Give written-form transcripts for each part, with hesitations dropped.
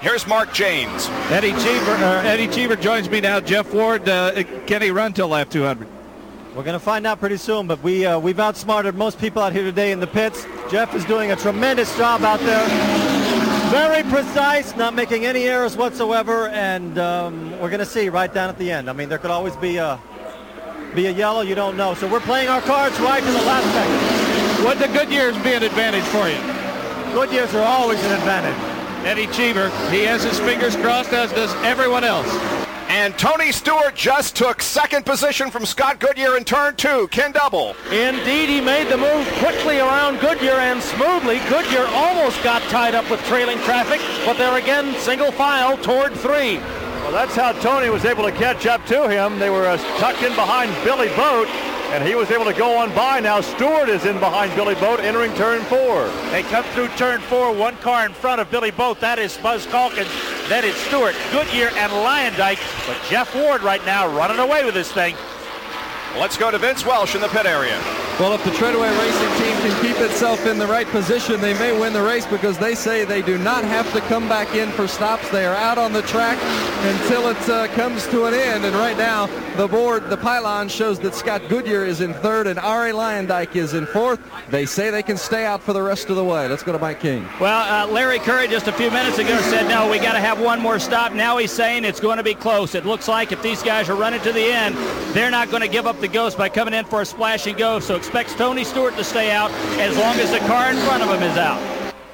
Here's Mark Jaynes. Eddie Cheever joins me now. Jeff Ward, can he run till lap 200? We're going to find out pretty soon, but we've outsmarted most people out here today in the pits. Jeff is doing a tremendous job out there. Very precise, not making any errors whatsoever, and we're going to see right down at the end. I mean, there could always be a yellow, you don't know. So we're playing our cards right to the last second. Would the Goodyears be an advantage for you? Goodyears are always an advantage. Eddie Cheever, he has his fingers crossed, as does everyone else. And Tony Stewart just took second position from Scott Goodyear in turn 2. Ken Double. Indeed, he made the move quickly around Goodyear and smoothly. Goodyear almost got tied up with trailing traffic, but they're again single file toward 3. Well, that's how Tony was able to catch up to him. They were tucked in behind Billy Boat, and he was able to go on by. Now Stewart is in behind Billy Boat, entering turn 4. They come through turn 4, one car in front of Billy Boat. That is Buzz Calkins. Then it's Stewart, Goodyear, and Leyendijk. But Jeff Ward right now running away with this thing. Let's go to Vince Welsh in the pit area. Well, if the Treadway Racing team can keep itself in the right position, they may win the race, because they say they do not have to come back in for stops. They are out on the track until it comes to an end. And right now, the pylon shows that Scott Goodyear is in 3rd and Arie Leyendijk is in 4th. They say they can stay out for the rest of the way. Let's go to Mike King. Well, Larry Curry just a few minutes ago said, no, we got to have one more stop. Now he's saying it's going to be close. It looks like if these guys are running to the end, they're not going to give up the ghost by coming in for a splash and go. So expects Tony Stewart to stay out as long as the car in front of him is out.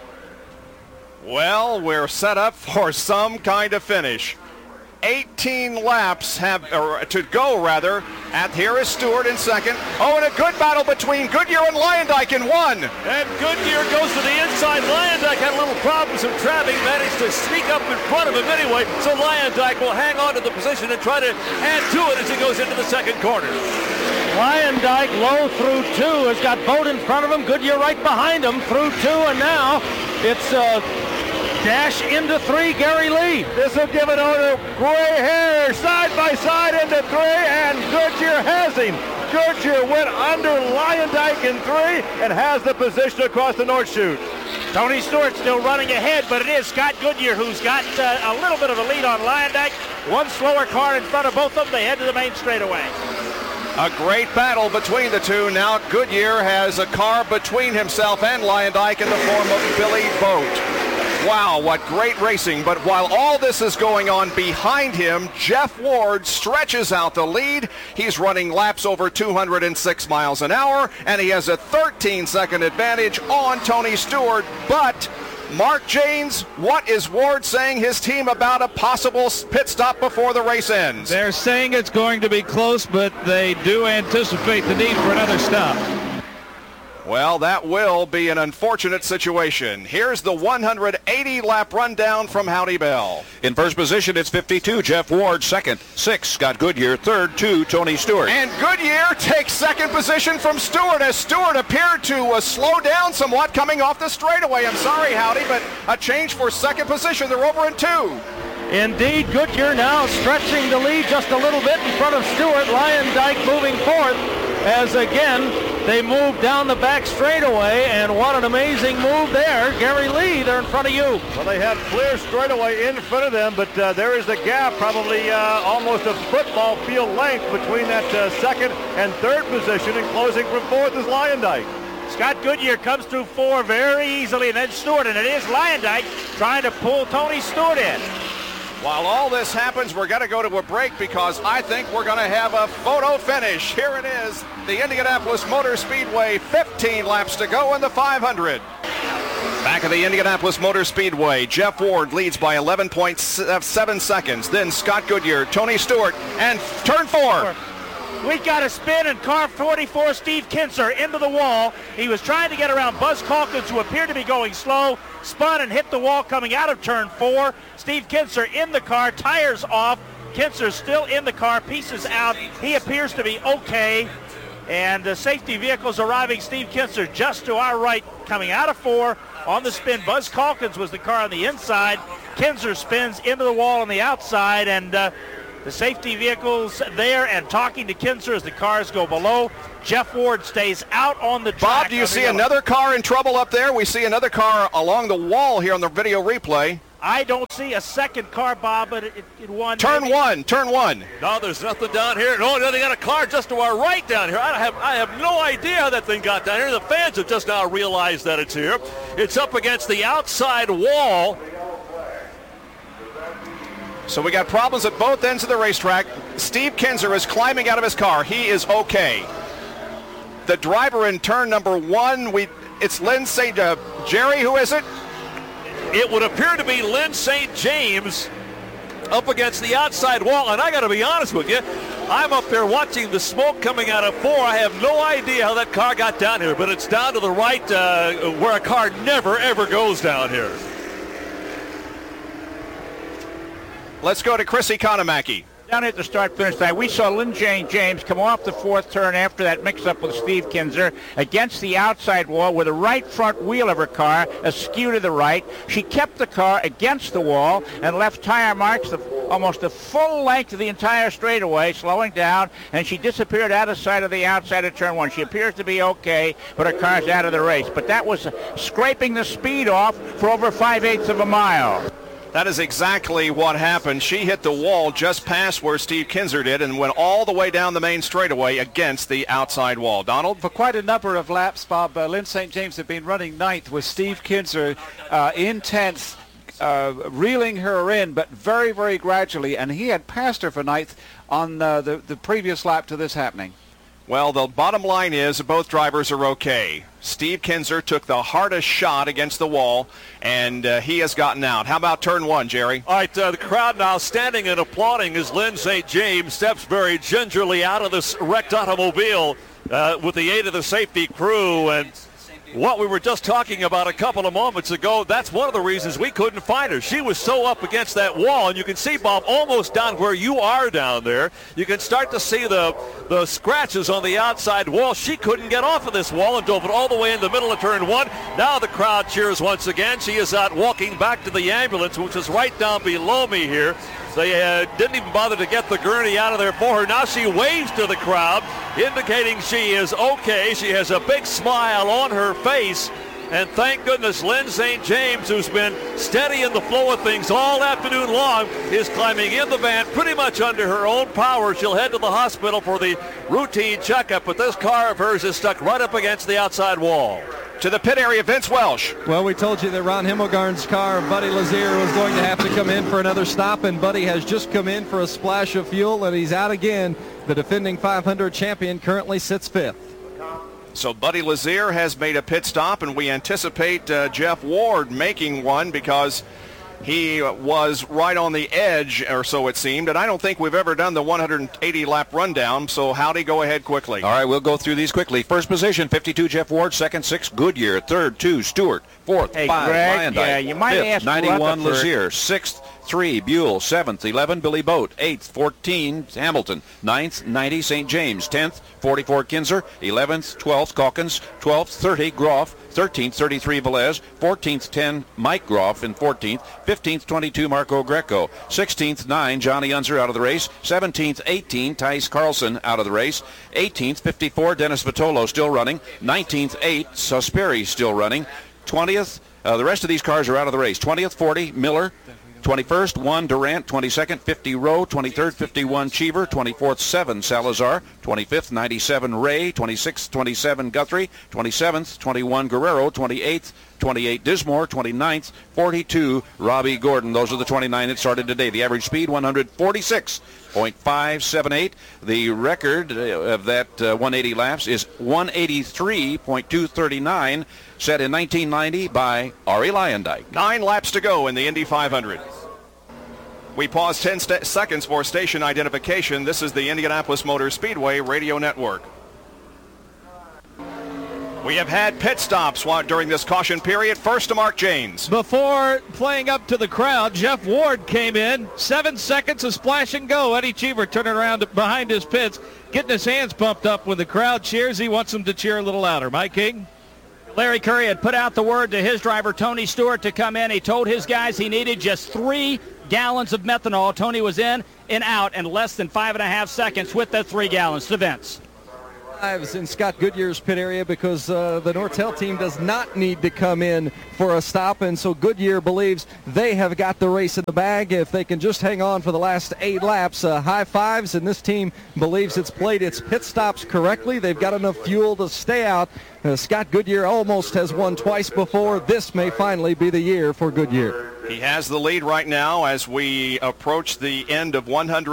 Well, we're set up for some kind of finish. 18 laps to go. Here is Stewart in second. Oh, and a good battle between Goodyear and Leyendijk in 1. And Goodyear goes to the inside. Leyendijk had a little problems with traffic, managed to sneak up in front of him anyway. So Leyendijk will hang on to the position and try to add to it as he goes into the second corner. Leyendijk low through 2 has got Boat in front of him. Goodyear right behind him through 2, and now it's dash into 3, Gary Lee. This will give it over to gray hair, side by side into 3, and Goodyear has him. Goodyear went under Leyendijk in 3 and has the position across the North Chute. Tony Stewart still running ahead, but it is Scott Goodyear who's got a little bit of a lead on Leyendijk. One slower car in front of both of them. They head to the main straightaway. A great battle between the two. Now Goodyear has a car between himself and Leyendijk in the form of Billy Boat. Wow, what great racing. But while all this is going on behind him, Jeff Ward stretches out the lead. He's running laps over 206 miles an hour, and he has a 13-second advantage on Tony Stewart. But Mark Jaynes, what is Ward saying his team about a possible pit stop before the race ends? They're saying it's going to be close, but they do anticipate the need for another stop. Well, that will be an unfortunate situation. Here's the 180-lap rundown from Howdy Bell. In first position, it's 52, Jeff Ward. Second, 6, Scott Goodyear. Third, 2, Tony Stewart. And Goodyear takes second position from Stewart, as Stewart appeared to slow down somewhat coming off the straightaway. I'm sorry, Howdy, but a change for second position. They're over in 2. Indeed, Goodyear now stretching the lead just a little bit in front of Stewart. Leyendijk moving forth as again they move down the back straightaway, and what an amazing move there. Gary Lee, they're in front of you. Well, they have clear straightaway in front of them, but there is the gap, probably almost a football field length between that second and third position, and closing from 4th is Leyendijk. Scott Goodyear comes through 4 very easily, and then Stewart, and it is Leyendijk trying to pull Tony Stewart in. While all this happens, we're going to go to a break because I think we're going to have a photo finish. Here it is, the Indianapolis Motor Speedway, 15 laps to go in the 500. Back at the Indianapolis Motor Speedway, Jeff Ward leads by 11.7 seconds. Then Scott Goodyear, Tony Stewart, and turn 4. We got a spin, and car 44, Steve Kinser, into the wall. He was trying to get around Buzz Calkins, who appeared to be going slow, spun and hit the wall coming out of turn 4. Steve Kinser in the car, tires off. Kinser still in the car, pieces out. He appears to be okay. And the safety vehicles arriving. Steve Kinser just to our right, coming out of 4 on the spin. Buzz Calkins was the car on the inside. Kinser spins into the wall on the outside, and the safety vehicles there and talking to Kinser as the cars go below. Jeff Ward stays out on the track. Bob, do you see another car in trouble up there? We see another car along the wall here on the video replay. I don't see a second car, Bob, but it won. Turn one. No, there's nothing down here. No, they got a car just to our right down here. I have no idea how that thing got down here. The fans have just now realized that it's here. It's up against the outside wall. So we got problems at both ends of the racetrack. Steve Kinser is climbing out of his car. He is okay. The driver in turn number 1, it's Lynn St. Jerry, who is it? It would appear to be Lynn St. James up against the outside wall. And I got to be honest with you, I'm up there watching the smoke coming out of 4. I have no idea how that car got down here, but it's down to the right where a car never, ever goes down here. Let's go to Chris Economaki. Down at the start-finish line, we saw Lynn Jane James come off the 4th turn after that mix-up with Steve Kinser against the outside wall with the right front wheel of her car askew to the right. She kept the car against the wall and left tire marks almost the full length of the entire straightaway, slowing down, and she disappeared out of sight of the outside of turn 1. She appears to be okay, but her car's out of the race. But that was scraping the speed off for over 5/8 of a mile. That is exactly what happened. She hit the wall just past where Steve Kinser did and went all the way down the main straightaway against the outside wall. Donald? For quite a number of laps, Bob, Lynn St. James had been running 9th with Steve Kinser in 10th, reeling her in, but very, very gradually, and he had passed her for 9th on the previous lap to this happening. Well, the bottom line is both drivers are okay. Steve Kinser took the hardest shot against the wall, and he has gotten out. How about turn 1, Jerry? All right, the crowd now standing and applauding as Lynn St. James steps very gingerly out of this wrecked automobile with the aid of the safety crew. And what we were just talking about a couple of moments ago, that's one of the reasons we couldn't find her. She was so up against that wall, and you can see, Bob, almost down where you are down there. You can start to see the scratches on the outside wall. She couldn't get off of this wall and drove it all the way in the middle of turn 1. Now the crowd cheers once again. She is out walking back to the ambulance, which is right down below me here. They didn't even bother to get the gurney out of there for her. Now she waves to the crowd, indicating she is okay. She has a big smile on her face. And thank goodness Lynn St. James, who's been steady in the flow of things all afternoon long, is climbing in the van pretty much under her own power. She'll head to the hospital for the routine checkup, but this car of hers is stuck right up against the outside wall. To the pit area, Vince Welsh. Well, we told you that Ron Himmelgarn's car, Buddy Lazier, was going to have to come in for another stop, and Buddy has just come in for a splash of fuel, and he's out again. The defending 500 champion currently sits 5th. So Buddy Lazier has made a pit stop, and we anticipate Jeff Ward making one because he was right on the edge, or so it seemed, and I don't think we've ever done the 180-lap rundown, so Howdy, go ahead quickly. All right, we'll go through these quickly. First position, 52, Jeff Ward. Second, 6, Goodyear. Third, 2, Stewart. Fourth, 5, Greg, Lyondike. you might Fifth, ask 91, Rutherford. Lazier. Sixth, 3, Buell. 7th, 11, Billy Boat. 8th, 14, Hamilton. 9th, 90, St. James. 10th, 44, Kinser. 11th, 12th, Calkins. 12th, 30, Groff. 13th, 33, Velez. 14th, 10, Mike Groff in 14th. 15th, 22, Marco Greco. 16th, 9, Johnny Unser out of the race. 17th, 18, Tice Carlson out of the race. 18th, 54, Dennis Vitolo still running. 19th, 8, Susperi still running. 20th, the rest of these cars are out of the race. 20th, 40, Miller. 21st, 1, Durant. 22nd, 50, Rowe. 23rd, 51, Cheever. 24th, 7, Salazar. 25th, 97, Ray. 26th, 27, Guthrie. 27th, 21, Guerrero. 28th, 28, Dismore. 29th, 42, Robbie Gordon. Those are the 29 that started today. The average speed, 146.578. The record of that 180 laps is 183.239, set in 1990 by Arie Luyendyk. 9 laps to go in the Indy 500. We pause 10 seconds for station identification. This is the Indianapolis Motor Speedway Radio Network. We have had pit stops during this caution period. First to Mark Janes. Before playing up to the crowd, Jeff Ward came in. 7 seconds of splash and go. Eddie Cheever turning around behind his pits, getting his hands pumped up when the crowd cheers. He wants them to cheer a little louder. Mike King? Larry Curry had put out the word to his driver, Tony Stewart, to come in. He told his guys he needed just 3 gallons of methanol. Tony was in and out in less than 5.5 seconds with the 3 gallons. To Vince. 5s in Scott Goodyear's pit area because the Nortel team does not need to come in for a stop, and so Goodyear believes they have got the race in the bag if they can just hang on for the last 8 laps. High 5s, and this team believes it's played its pit stops correctly. They've got enough fuel to stay out. Scott Goodyear almost has won twice before. This may finally be the year for Goodyear. He has the lead right now as we approach the end of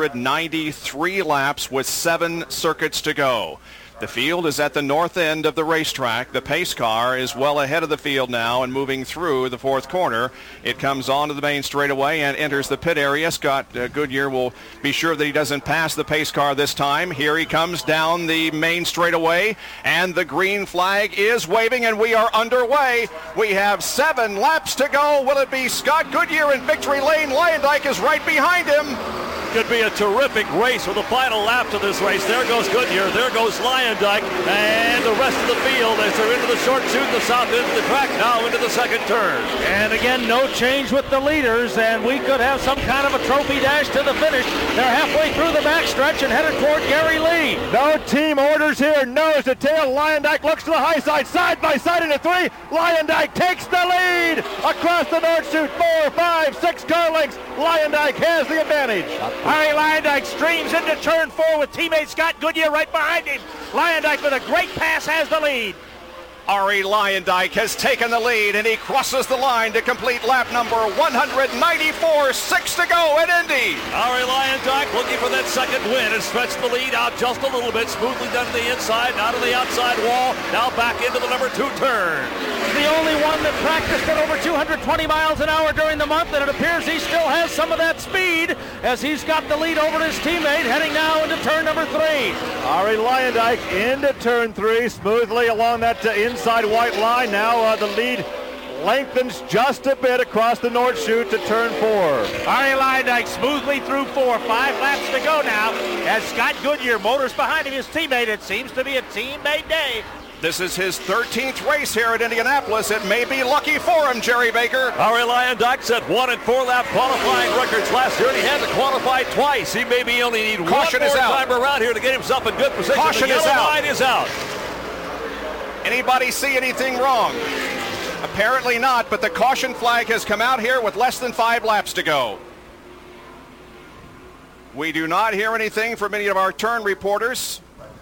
193 laps with 7 circuits to go. The field is at the north end of the racetrack. The pace car is well ahead of the field now and moving through the 4th corner. It comes onto the main straightaway and enters the pit area. Scott Goodyear will be sure that he doesn't pass the pace car this time. Here he comes down the main straightaway, and the green flag is waving, and we are underway. We have 7 laps to go. Will it be Scott Goodyear in victory lane? Lyondike is right behind him. Could be a terrific race with the final lap to this race. There goes Goodyear. There goes Lyondike. And the rest of the field as they're into the short chute, the south end of the track, now into the second turn. And again, no change with the leaders, and we could have some kind of a trophy dash to the finish. They're halfway through the backstretch and headed toward Gary Lee. No team orders here. Nose to tail. Lyondike looks to the high side by side into 3. Lyondike takes the lead across the North Chute. 4, 5, 6 car lengths. Lyondike has the advantage. Harry Lyondike streams into turn 4 with teammate Scott Goodyear right behind him. Lyondike with a great pass has the lead. Ari Lyondike has taken the lead, and he crosses the line to complete lap number 194. 6 to go at Indy. Ari Lyondike looking for that second win and stretched the lead out just a little bit. Smoothly done to the inside, now to the outside wall, now back into the number 2 turn. The only one that practiced at over 220 miles an hour during the month, and it appears he still has some of that speed as he's got the lead over his teammate, heading now into turn number 3. Ari Lyondike into turn 3, smoothly along that inside white line. Now the lead lengthens just a bit across the North Chute to turn 4. Ari Lyondike smoothly through 4. 5 laps to go now as Scott Goodyear motors behind him, his teammate. It seems to be a teammate day. This is his 13th race here at Indianapolis. It may be lucky for him, Jerry Baker. Ari Lyondike set 1 and 4 lap qualifying records last year, and he had to qualify twice. He maybe only need Caution one more is out. time around here to get himself in good position. Caution the is yellow out. line is out. Anybody see anything wrong? Apparently not, but the caution flag has come out here with less than 5 laps to go. We do not hear anything from any of our turn reporters.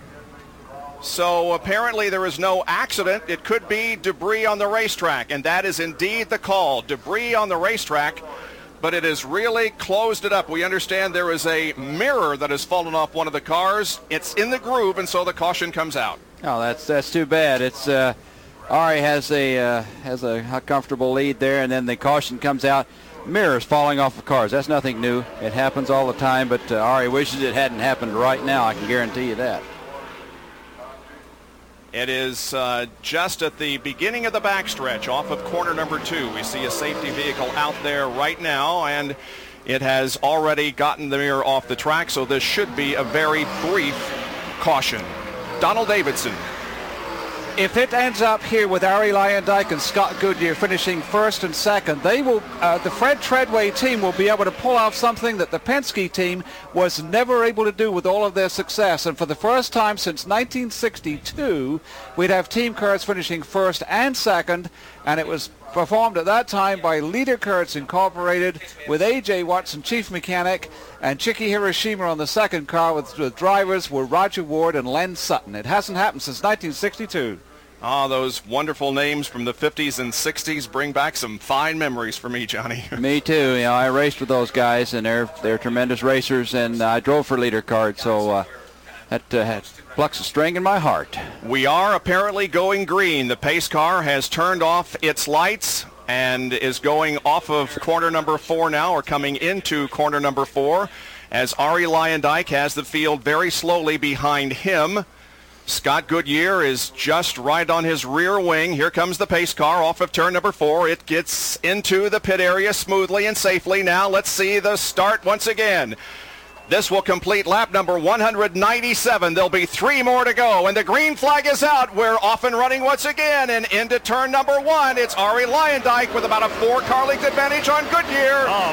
So apparently there is no accident. It could be debris on the racetrack, and that is indeed the call. Debris on the racetrack, but it has really closed it up. We understand there is a mirror that has fallen off one of the cars. It's in the groove, and so the caution comes out. Oh, that's too bad. It's Ari has a comfortable lead there, and then the caution comes out. Mirrors falling off of cars. That's nothing new. It happens all the time, but Ari wishes it hadn't happened right now. I can guarantee you that. It is just at the beginning of the backstretch off of corner number 2. We see a safety vehicle out there right now, and it has already gotten the mirror off the track, so this should be a very brief caution. Donald Davidson. If it ends up here with Ari Lyondike and Scott Goodyear finishing first and second, they will, the Fred Treadway team will be able to pull off something that the Penske team was never able to do with all of their success. And for the first time since 1962, we'd have team cars finishing first and second, and it was performed at that time by Leader Kurtz Incorporated with A.J. Watson, chief mechanic, and Chiki Hiroshima on the second car with drivers were Roger Ward and Len Sutton. It hasn't happened since 1962. Ah, those wonderful names from the 50s and 60s bring back some fine memories for me, Johnny. Me too. You know, I raced with those guys, and they're tremendous racers, and I drove for Leader Kurtz, so that plucks a string in my heart. We are apparently going green. The pace car has turned off its lights and is going off of corner number 4 now, or coming into corner number 4, as Ari Lyondike has the field very slowly behind him. Scott Goodyear is just right on his rear wing. Here comes the pace car off of turn number 4. It gets into the pit area smoothly and safely. Now let's see the start once again. This will complete lap number 197. There'll be 3 more to go, and the green flag is out. We're off and running once again, and into turn number 1. It's Ari Lyondike with about a 4 car length advantage on Goodyear. Oh, man,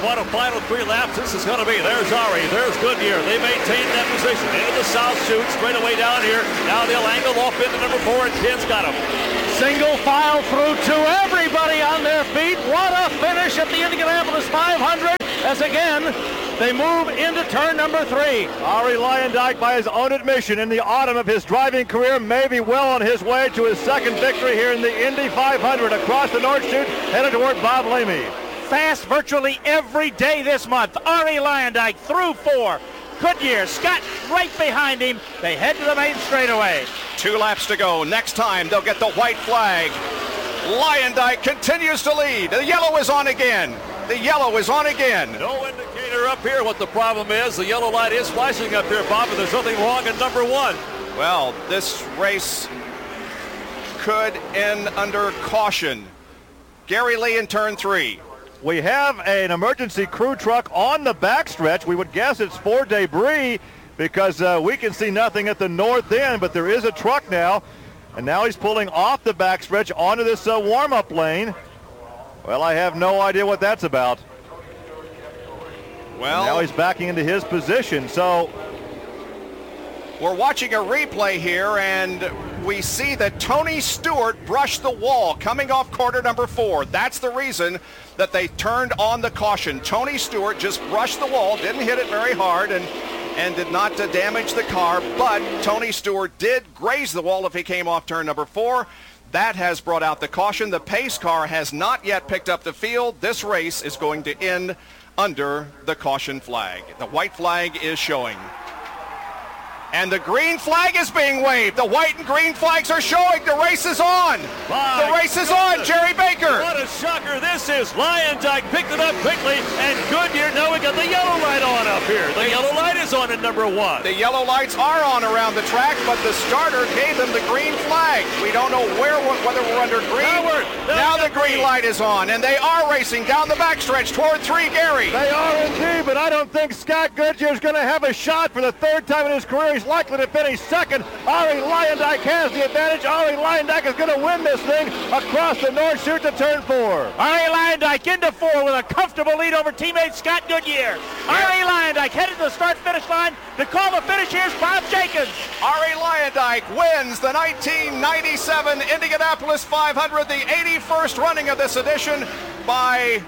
what a final 3 laps this is going to be. There's Ari. There's Goodyear. They maintain that position. Into the south chute, straight away down here. Now they'll angle off into number 4, and Ken's got him. Single file through to everybody on their feet. What a finish at the Indianapolis 500 as again they move into turn number 3. Ari Luyendyk, by his own admission, in the autumn of his driving career, may be well on his way to his second victory here in the Indy 500 across the North Chute, headed toward Bob Lamy. Fast virtually every day this month. Ari Luyendyk through 4. Goodyear, Scott right behind him. They head to the main straightaway. 2 laps to go. Next time they'll get the white flag. Luyendyk continues to lead. The yellow is on again. The yellow is on again. No indicator up here what the problem is. The yellow light is flashing up here, Bob, but there's nothing wrong in number 1. Well, this race could end under caution. Gary Lee in turn 3. We have an emergency crew truck on the backstretch. We would guess it's for debris because we can see nothing at the north end, but there is a truck now. And now he's pulling off the backstretch onto this warm-up lane. Well, I have no idea what that's about. Well, now he's backing into his position. So we're watching a replay here, and we see that Tony Stewart brushed the wall coming off corner number 4. That's the reason that they turned on the caution. Tony Stewart just brushed the wall, didn't hit it very hard, and did not damage the car, but Tony Stewart did graze the wall if he came off turn number 4. That has brought out the caution. The pace car has not yet picked up the field. This race is going to end under the caution flag. The white flag is showing. And the green flag is being waved. The white and green flags are showing. The race is on. The race is on, Jerry Baker. What a shocker this is. Luyendyk picked it up quickly, and Goodyear, now we got the yellow light on up here. The yellow light is on at number 1. The yellow lights are on around the track, but the starter gave them the green flag. We don't know whether we're under green. Now the green light is on, and they are racing down the backstretch toward 3, Gary. They are indeed, but I don't think Scott Goodyear is going to have a shot for the 3rd time in his career. He's likely to finish 2nd. Ari Luyendyk has the advantage. Ari Luyendyk is going to win this thing across the North Chute to turn 4. Ari Luyendyk into 4 with a comfortable lead over teammate Scott Goodyear. Ari Luyendyk headed to the start-finish line. To call the finish, here's Bob Jenkins. Ari Luyendyk wins the 1997 Indianapolis 500, the 81st running of this edition, by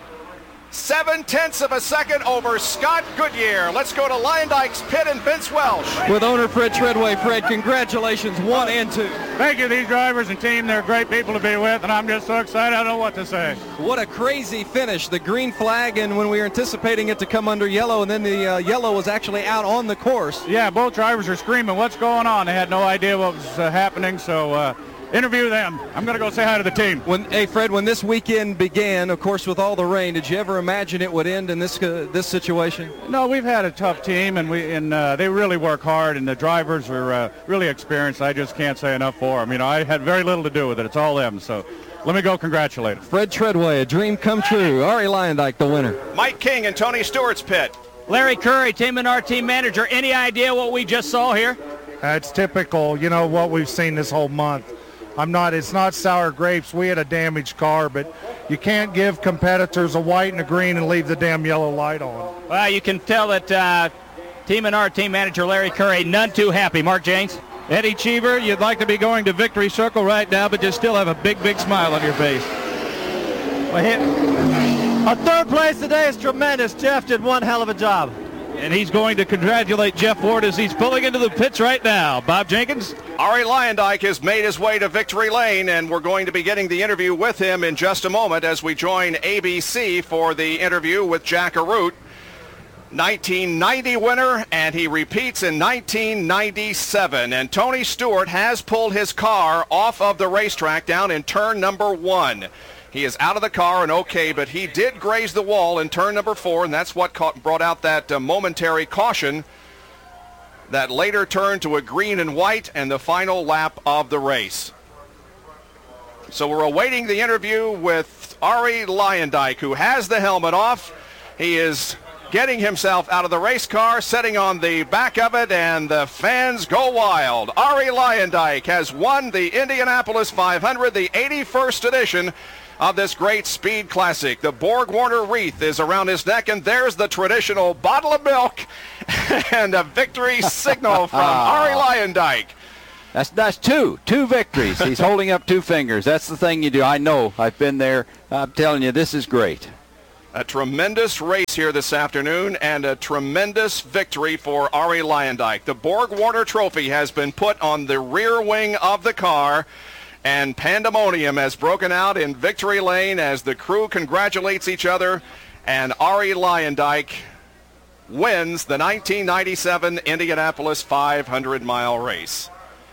0.7 of a second over Scott Goodyear. Let's go to Luyendyk's pit and Vince Welsh. With owner Fred Treadway. Fred, congratulations, 1 and 2. Thank you, these drivers and team. They're great people to be with, and I'm just so excited. I don't know what to say. What a crazy finish. The green flag, and when we were anticipating it to come under yellow, and then the yellow was actually out on the course. Yeah, both drivers are screaming, what's going on? They had no idea what was happening, so interview them. I'm going to go say hi to the team. Hey, Fred, when this weekend began, of course, with all the rain, did you ever imagine it would end in this situation? No, we've had a tough team, and they really work hard, and the drivers are really experienced. I just can't say enough for them. You know, I had very little to do with it. It's all them, so let me go congratulate them. Fred Treadway, a dream come true. Ari Luyendyk, the winner. Mike King and Tony Stewart's pit. Larry Curry, Team Menard team manager. Any idea what we just saw here? It's typical, you know, what we've seen this whole month. It's not sour grapes. We had a damaged car, but you can't give competitors a white and a green and leave the damn yellow light on. Well, you can tell that Team Menard team manager Larry Curry, none too happy. Mark James? Eddie Cheever, you'd like to be going to victory circle right now, but you still have a big, big smile on your face. A 3rd place today is tremendous. Jeff did one hell of a job. And he's going to congratulate Jeff Ward as he's pulling into the pits right now. Bob Jenkins? Ari Luyendyk has made his way to victory lane, and we're going to be getting the interview with him in just a moment as we join ABC for the interview with Jack Arute. 1990 winner, and he repeats in 1997. And Tony Stewart has pulled his car off of the racetrack down in turn number 1. He is out of the car and okay, but he did graze the wall in turn number 4, and that's what brought out that momentary caution that later turned to a green and white and the final lap of the race. So we're awaiting the interview with Ari Luyendyk, who has the helmet off. He is getting himself out of the race car, sitting on the back of it, and the fans go wild. Ari Luyendyk has won the Indianapolis 500, the 81st edition, of this great speed classic. The Borg Warner wreath is around his neck, and there's the traditional bottle of milk and a victory signal from Arie Luyendyk. That's two victories. He's holding up two fingers. That's the thing you do. I know. I've been there. I'm telling you, this is great. A tremendous race here this afternoon and a tremendous victory for Arie Luyendyk. The Borg Warner Trophy has been put on the rear wing of the car, and pandemonium has broken out in victory lane as the crew congratulates each other, and Arie Luyendyk wins the 1997 Indianapolis 500-mile race.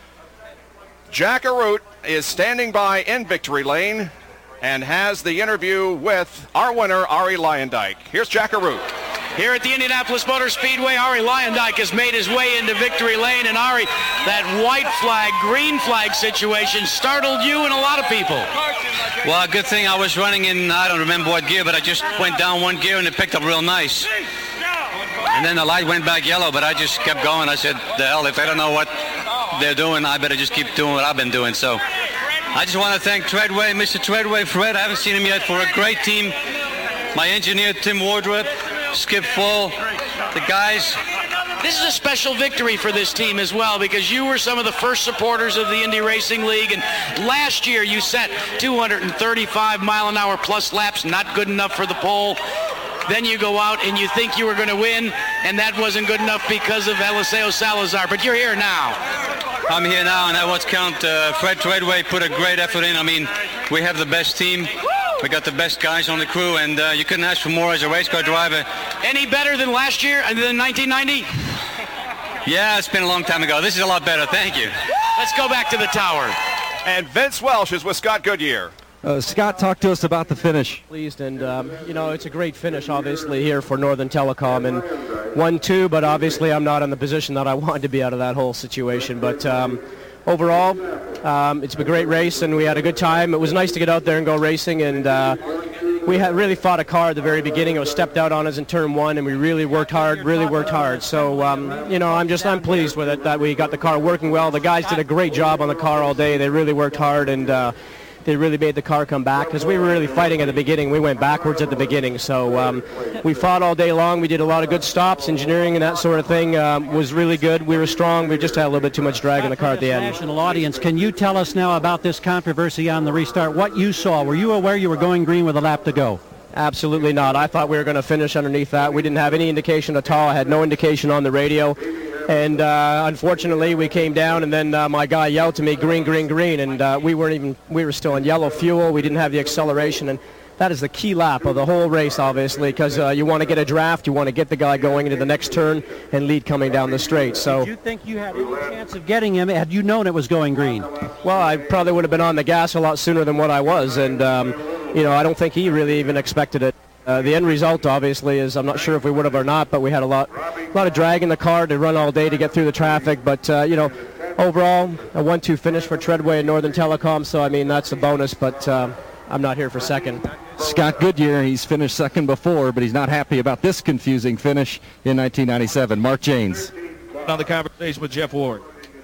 Jack Arute is standing by in victory lane and has the interview with our winner, Arie Luyendyk. Here's Jack Arute. Here at the Indianapolis Motor Speedway, Arie Luyendyk has made his way into victory lane, and Arie, that white flag, green flag situation startled you and a lot of people. Well, good thing I was running in, I don't remember what gear, but I just went down one gear and it picked up real nice. And then the light went back yellow, but I just kept going. I said, the hell, if they don't know what they're doing, I better just keep doing what I've been doing. So I just want to thank Treadway, Mr. Treadway, Fred. I haven't seen him yet, for a great team. My engineer, Tim Wardrop, Skip Full, the guys. This is a special victory for this team as well, because you were some of the first supporters of the Indy Racing League, and last year you set 235 mile-an-hour plus laps, not good enough for the pole. Then you go out and you think you were going to win, and that wasn't good enough because of Eliseo Salazar, but you're here now. I'm here now, and that what's count. Fred Treadway put a great effort in. I mean, we have the best team. We got the best guys on the crew, and you couldn't ask for more as a race car driver. Any better than last year, than 1990? Yeah, it's been a long time ago. This is a lot better. Thank you. Let's go back to the tower. And Vince Welsh is with Scott Goodyear. Scott, talk to us about the finish. Pleased, and you know, it's a great finish, obviously, here for Northern Telecom, and 1-2, but obviously I'm not in the position that I wanted to be out of that whole situation. But overall, it's been a great race, and we had a good time. It was nice to get out there and go racing, and we had really fought a car at the very beginning. It was stepped out on us in turn one, and we really worked hard. So, you know, I'm pleased with it, that we got the car working well. The guys did a great job on the car all day. They really worked hard, and they really made the car come back, because we were really fighting at the beginning. We went backwards at the beginning. So we fought all day long. We did a lot of good stops. Engineering and that sort of thing was really good. We were strong. We just had a little bit too much drag in the car at the end. National audience, can you tell us now about this controversy on the restart? What you saw? Were you aware you were going green with a lap to go? Absolutely not. I thought we were going to finish underneath that. We didn't have any indication at all. I had no indication on the radio. And unfortunately, we came down, and then my guy yelled to me, green, green, green, and we were still in yellow fuel. We didn't have the acceleration, and that is the key lap of the whole race, obviously, because you want to get a draft, you want to get the guy going into the next turn and lead coming down the straight. So, did you think you had any chance of getting him had you known it was going green? Well, I probably would have been on the gas a lot sooner than what I was, and you know, I don't think he really even expected it. The end result, obviously, is I'm not sure if we would have or not, but we had a lot of drag in the car to run all day to get through the traffic. But, you know, overall, a 1-2 finish for Treadway and Northern Telecom, so, I mean, that's a bonus, but I'm not here for second. Scott Goodyear, he's finished second before, but he's not happy about this confusing finish in 1997. Mark Janes. On the conversation with Jeff Ward.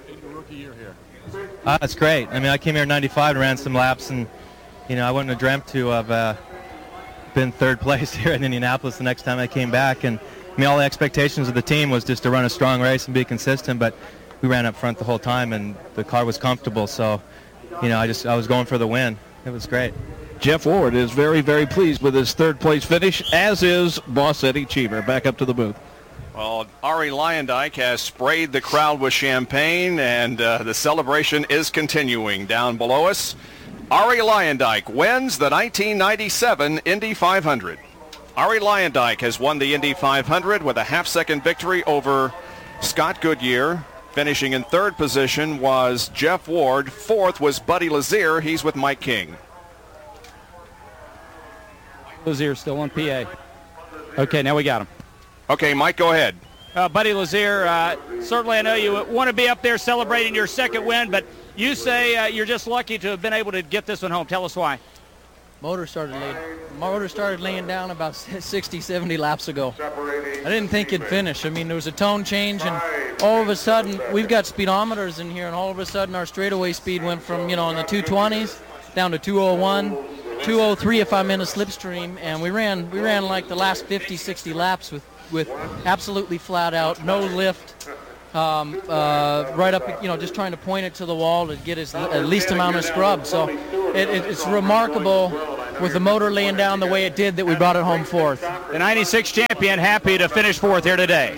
That's great. I mean, I came here in 95 and ran some laps, and, you know, I wouldn't have dreamt to have been third place here in Indianapolis the next time I came back. And I mean, all the expectations of the team was just to run a strong race and be consistent, but we ran up front the whole time, and the car was comfortable. So, you know, I was going for the win. It was great. Jeff Ward is very, very pleased with his third place finish, as is boss Eddie Cheever. Back up to the booth. Well, Arie Luyendyk has sprayed the crowd with champagne, and the celebration is continuing down below us. Arie Luyendyk wins the 1997 Indy 500. Arie Luyendyk has won the Indy 500 with a half-second victory over Scott Goodyear. Finishing in third position was Jeff Ward. Fourth was Buddy Lazier. He's with Mike King. Lazier still on PA. Okay, now we got him. Okay, Mike, go ahead. Buddy Lazier, certainly I know you want to be up there celebrating your second win, but you say you're just lucky to have been able to get this one home. Tell us why. Motor started laying down about 60, 70 laps ago. I didn't think it'd finish. I mean, there was a tone change, and all of a sudden, we've got speedometers in here, and all of a sudden our straightaway speed went from, you know, in the 220s down to 201. 2:03 if I'm in a slipstream, and we ran like the last 50, 60 laps with absolutely flat out, no lift, right up, just trying to point it to the wall to get at least amount of scrub. So it's remarkable with the motor laying down the way it did that we brought it home fourth. The 96 champion happy to finish fourth here today.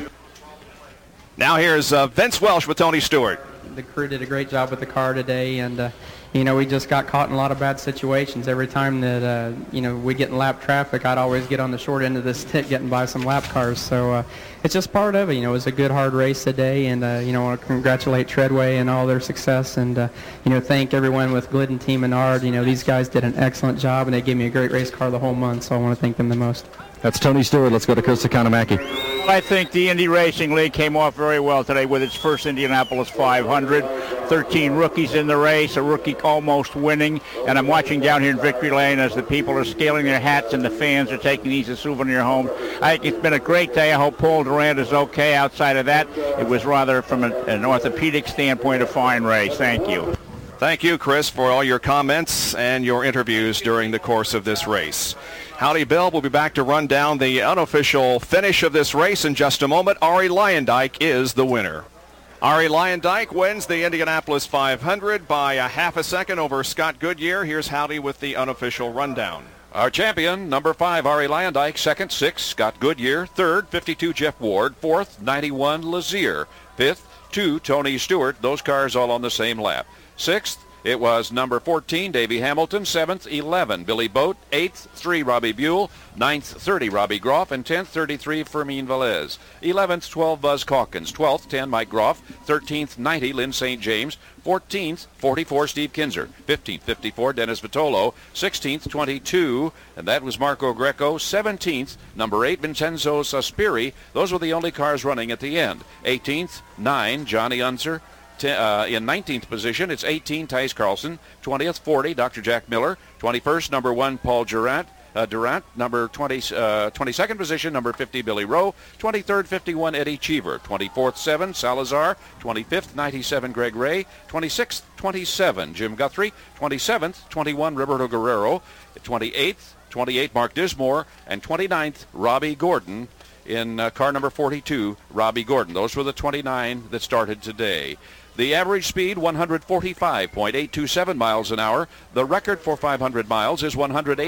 Now here's Vince Welsh with Tony Stewart. The crew did a great job with the car today, and we just got caught in a lot of bad situations. Every time that we get in lap traffic, I'd always get on the short end of the stick getting by some lap cars. So it's just part of it. It was a good hard race today, and I want to congratulate Treadway and all their success, and thank everyone with Glidden Team Menard. These guys did an excellent job, and they gave me a great race car the whole month. So I want to thank them the most. That's Tony Stewart. Let's go to Chris Economaki. I think the Indy Racing League came off very well today with its first Indianapolis 500. 13 rookies in the race, a rookie almost winning. And I'm watching down here in Victory Lane as the people are scaling their hats and the fans are taking these as souvenir home. I think it's been a great day. I hope Paul Durand is okay. Outside of that, it was rather, from an orthopedic standpoint, a fine race. Thank you. Thank you, Chris, for all your comments and your interviews during the course of this race. Howdy Bill will be back to run down the unofficial finish of this race in just a moment. Arie Luyendyk is the winner. Arie Luyendyk wins the Indianapolis 500 by a half a second over Scott Goodyear. Here's Howdy with the unofficial rundown. Our champion, number 5, Arie Luyendyk. Second, 6, Scott Goodyear. Third, 52, Jeff Ward. Fourth, 91, Lazier. Fifth, 2, Tony Stewart. Those cars all on the same lap. Sixth, it was number 14, Davey Hamilton. 7th, 11, Billy Boat. 8th, 3, Robbie Buell. 9th, 30, Robbie Groff. And 10th, 33, Fermin Velez. 11th, 12, Buzz Calkins. 12th, 10, Mike Groff. 13th, 90, Lynn St. James. 14th, 44, Steve Kinzer. 15th, 54, Dennis Vitolo. 16th, 22, and that was Marco Greco. 17th, number 8, Vincenzo Sospiri. Those were the only cars running at the end. 18th, 9, Johnny Unser. In 19th position, it's 18, Tice Carlson. 20th, 40, Dr. Jack Miller. 21st, number 1, Paul Durant. Number 22nd position, number 50, Billy Rowe. 23rd, 51, Eddie Cheever. 24th, 7, Salazar. 25th, 97, Greg Ray. 26th, 27, Jim Guthrie. 27th, 21, Roberto Guerrero. 28th, 28, Mark Dismore. And 29th, Robbie Gordon. In car number 42, Robbie Gordon. Those were the 29 that started today. The average speed, 145.827 miles an hour. The record for 500 miles is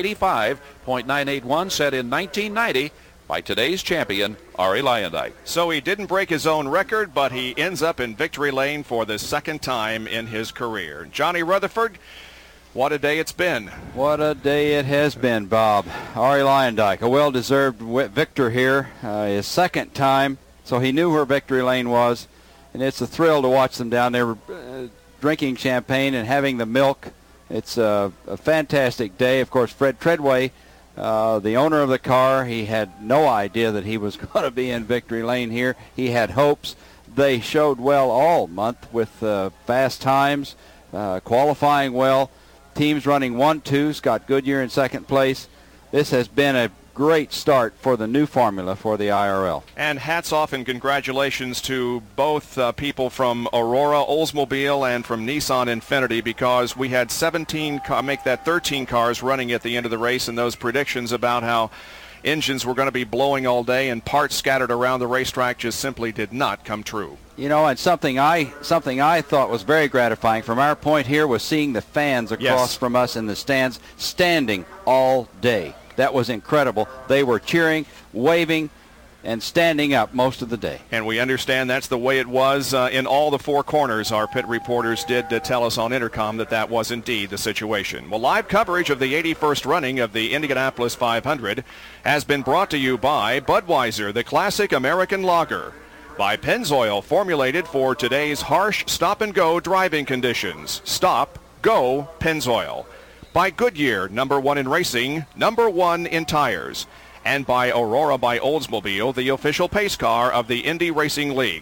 185.981, set in 1990 by today's champion, Arie Luyendyk. So he didn't break his own record, but he ends up in victory lane for the second time in his career. Johnny Rutherford, what a day it's been. What a day it has been, Bob. Arie Luyendyk, a well-deserved victor here, his second time, so he knew where victory lane was. And it's a thrill to watch them down there drinking champagne and having the milk. It's a fantastic day. Of course, Fred Treadway, the owner of the car, he had no idea that he was going to be in victory lane here. He had hopes. They showed well all month with fast times, qualifying well. Teams running 1-2, Scott Goodyear in second place. This has been a great start for the new formula for the IRL. And hats off and congratulations to both people from Aurora Oldsmobile and from Nissan Infiniti, because we had 13 cars running at the end of the race, and those predictions about how engines were going to be blowing all day and parts scattered around the racetrack just simply did not come true. And something I thought was very gratifying from our point here was seeing the fans across from us in the stands standing all day. That was incredible. They were cheering, waving, and standing up most of the day. And we understand that's the way it was in all the four corners. Our pit reporters did tell us on intercom that was indeed the situation. Well, live coverage of the 81st running of the Indianapolis 500 has been brought to you by Budweiser, the classic American lager. By Pennzoil, formulated for today's harsh stop-and-go driving conditions. Stop, go, Pennzoil. By Goodyear, number 1 in racing, number 1 in tires. And by Aurora by Oldsmobile, the official pace car of the Indy Racing League.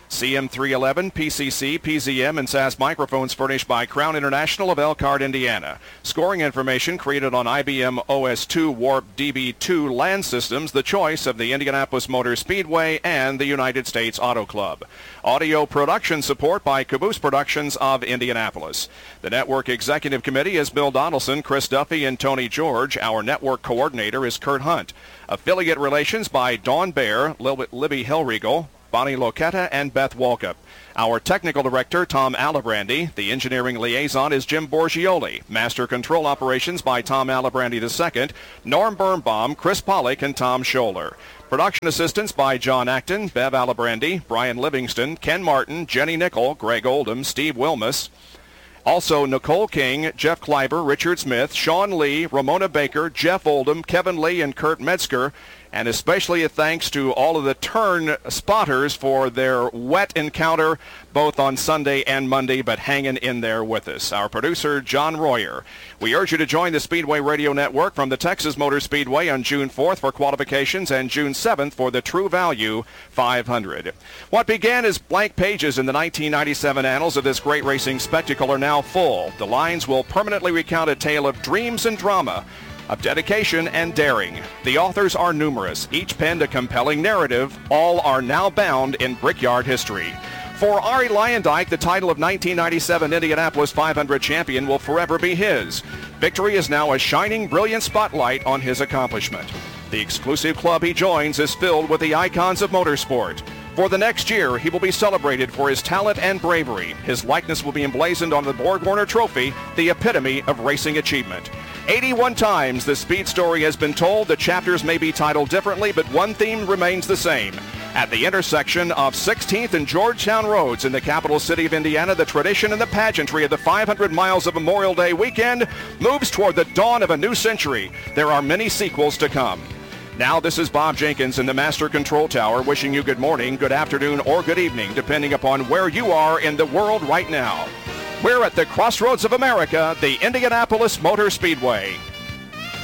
CM311, PCC, PZM, and SAS microphones furnished by Crown International of Elkhart, Indiana. Scoring information created on IBM OS2 Warp DB2 LAN systems, the choice of the Indianapolis Motor Speedway and the United States Auto Club. Audio production support by Caboose Productions of Indianapolis. The Network Executive Committee is Bill Donaldson, Chris Duffy, and Tony George. Our network coordinator is Kurt Hunt. Affiliate relations by Dawn Baer, Libby Hellriegel, Bonnie Loquetta, and Beth Walkup. Our technical director, Tom Alibrandi. The engineering liaison is Jim Borgioli. Master control operations by Tom Alibrandi II, Norm Birnbaum, Chris Pollock, and Tom Scholler. Production assistants by John Acton, Bev Alibrandi, Brian Livingston, Ken Martin, Jenny Nickel, Greg Oldham, Steve Wilmus. Also, Nicole King, Jeff Kleiber, Richard Smith, Sean Lee, Ramona Baker, Jeff Oldham, Kevin Lee, and Kurt Metzger. And especially a thanks to all of the turn spotters for their wet encounter both on Sunday and Monday, but hanging in there with us. Our producer, John Royer. We urge you to join the Speedway Radio Network from the Texas Motor Speedway on June 4th for qualifications and June 7th for the True Value 500. What began as blank pages in the 1997 annals of this great racing spectacle are now full. The lines will permanently recount a tale of dreams and drama, of dedication and daring. The authors are numerous, each penned a compelling narrative. All are now bound in Brickyard history. For Arie Luyendyk, the title of 1997 Indianapolis 500 champion will forever be his. Victory is now a shining, brilliant spotlight on his accomplishment. The exclusive club he joins is filled with the icons of motorsport. For the next year, he will be celebrated for his talent and bravery. His likeness will be emblazoned on the Borg-Warner Trophy, the epitome of racing achievement. 81 times the speed story has been told. The chapters may be titled differently, but one theme remains the same. At the intersection of 16th and Georgetown Roads in the capital city of Indiana, the tradition and the pageantry of the 500 miles of Memorial Day weekend moves toward the dawn of a new century. There are many sequels to come. Now this is Bob Jenkins in the Master Control Tower wishing you good morning, good afternoon, or good evening, depending upon where you are in the world right now. We're at the crossroads of America, the Indianapolis Motor Speedway.